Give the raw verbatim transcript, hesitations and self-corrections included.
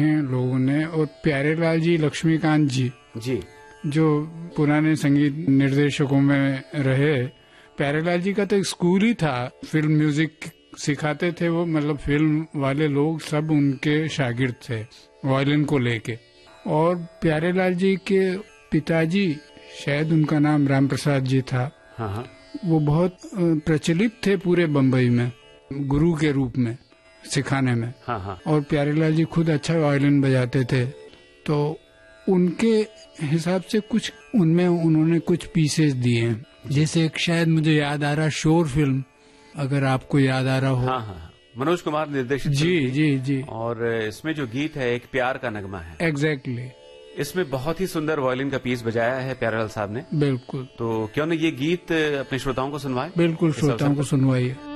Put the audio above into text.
हैं लोगों ने। और प्यारेलाल जी, लक्ष्मीकांत जी जी जो पुराने संगीत निर्देशकों में रहे, प्यारेलाल जी का तो एक स्कूल ही था, फिल्म म्यूजिक सिखाते थे वो, मतलब फिल्म वाले लोग सब उनके शागिर्द थे वायलिन को लेके। और प्यारेलाल जी के पिताजी, शायद उनका नाम राम प्रसाद जी था, हाँ हाँ, वो बहुत प्रचलित थे पूरे बम्बई में गुरु के रूप में सिखाने में। हाँ हाँ। और प्यारेलाल जी खुद अच्छा वायलिन बजाते थे, तो उनके हिसाब से कुछ उनमें उन्होंने कुछ पीसेस दिए हैं। जैसे एक शायद मुझे याद आ रहा, शोर फिल्म, अगर आपको याद आ रहा हो। हाँ हाँ, मनोज कुमार निर्देशित। जी जी जी। और इसमें जो गीत है एक प्यार का नगमा है। Exactly exactly. इसमें बहुत ही सुंदर वायलिन का पीस बजाया है प्यारेलाल साहब ने। बिल्कुल। तो क्यों न ये गीत अपने श्रोताओं को सुनवाए? बिल्कुल, श्रोताओं को सुनवाइए।